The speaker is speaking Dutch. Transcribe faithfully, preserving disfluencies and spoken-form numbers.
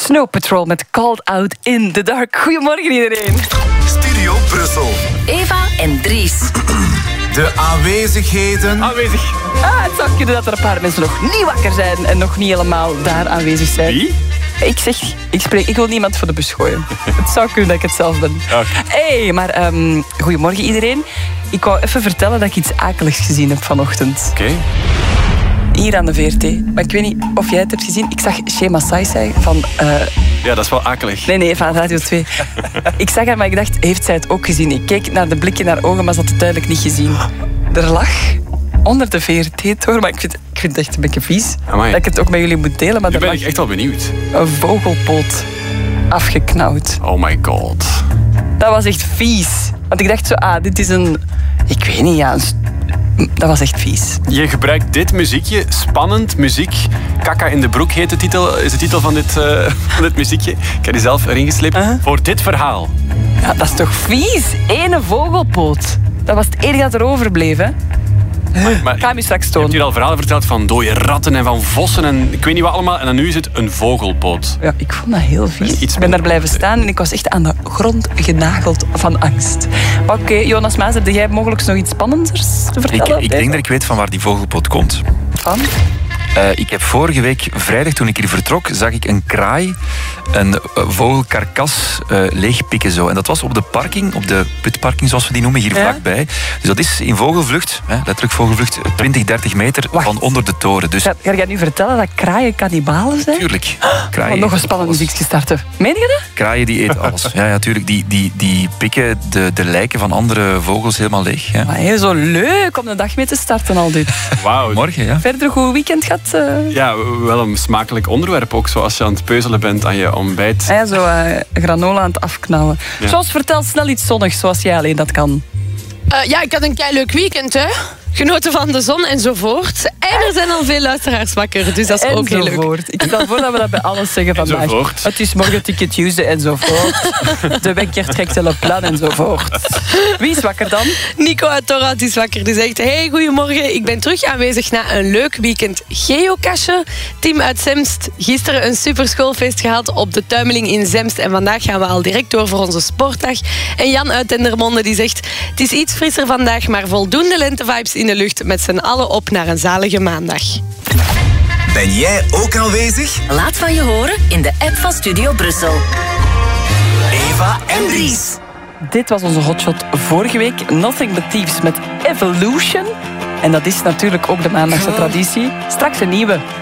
Snow Patrol met Called Out in the Dark. Goedemorgen iedereen. Studio Brussel. Eva en Dries. De aanwezigheden. Aanwezig. Ah, het zou kunnen dat er een paar mensen nog niet wakker zijn en nog niet helemaal daar aanwezig zijn. Wie? Ik zeg, ik spreek, ik wil niemand voor de bus gooien. Het zou kunnen dat ik het zelf ben. Okay. Hey, maar um, goedemorgen iedereen. Ik wou even vertellen dat ik iets akeligs gezien heb vanochtend. Oké. Okay. Hier aan de V R T. Maar ik weet niet of jij het hebt gezien. Ik zag Shema Saisai van... Uh... Ja, dat is wel akelig. Nee, nee, van Radio twee. Ik zag haar, maar ik dacht, heeft zij het ook gezien? Ik keek naar de blik in haar ogen, maar ze had het duidelijk niet gezien. Er lag onder de V R T door, maar ik vind, ik vind het echt een beetje vies. Amai. Dat ik het ook met jullie moet delen. Maar nu er ben lag ik echt wel benieuwd. Een vogelpoot afgeknauwd. Oh my god. Dat was echt vies. Want ik dacht zo, ah, dit is een... Ik weet niet, ja... Een Dat was echt vies. Je gebruikt dit muziekje, spannend muziek. Kaka in de broek heet de titel, is de titel van dit, uh, van dit muziekje. Ik heb die zelf erin gesleept. Uh-huh. Voor dit verhaal. Ja, dat is toch vies? Ene vogelpoot. Dat was het enige dat er overbleef, hè? Maar, maar, ik ga hem je straks tonen. Je hebt hier al verhalen verteld van dode ratten en van vossen en ik weet niet wat allemaal. En dan nu is het een vogelpoot. Ja, ik vond dat heel vies. Ik ben daar blijven staan en ik was echt aan de grond genageld van angst. Oké, okay, Jonas Maas, heb jij mogelijk nog iets spannenders te vertellen? Ik, ik denk dat ik weet van waar die vogelpoot komt. Van? Uh, ik heb vorige week vrijdag, toen ik hier vertrok, zag ik een kraai een uh, vogelkarkas uh, leegpikken zo. En dat was op de parking, op de putparking zoals we die noemen, hier ja? vlakbij. Dus dat is in vogelvlucht, hè, letterlijk vogelvlucht, twintig, dertig meter Wacht. van onder de toren. Dus... Ga, ga jij nu vertellen dat kraaien kannibalen zijn? Tuurlijk. Kraaien oh, nog een spannend muziekje starten. Meen je dat? Kraaien die eten alles. Ja, ja, tuurlijk. Die, die, die pikken de, de lijken van andere vogels helemaal leeg. Ja. Maar heel zo leuk om de dag mee te starten al dit. Wauw. Morgen, ja. Verder een goed weekend gehad? Uh... Ja, wel een smakelijk onderwerp ook, zoals je aan het peuzelen bent aan je ontbijt. Ja, zo uh, granola aan het afknauwen. Ja. Zoals vertel snel iets zonnigs, zoals jij alleen dat kan. Uh, ja, ik had een kei leuk weekend, hè. Genoten van de zon enzovoort. En er zijn al veel luisteraars wakker, dus dat is ook heel leuk. Ik stel voor dat we dat bij alles zeggen vandaag. Enzovoort. Het is morgen Ticket Tuesday enzovoort. De wekker trekt een plan enzovoort. Wie is wakker dan? Nico uit Torhout is wakker. Die zegt, hey, goedemorgen. Ik ben terug aanwezig na een leuk weekend geocachen. Tim uit Zemst. Gisteren een superschoolfeest gehad op de Tuimeling in Zemst. En vandaag gaan we al direct door voor onze sportdag. En Jan uit Dendermonde die zegt, het is iets frisser vandaag, maar voldoende lentevibes in de lucht met z'n allen op naar een zalige maandag. Ben jij ook aanwezig? Laat van je horen in de app van Studio Brussel. Eva en Dries. Dit was onze hotshot vorige week. Nothing But Thieves met Evolution. En dat is natuurlijk ook de maandagse traditie. Straks een nieuwe.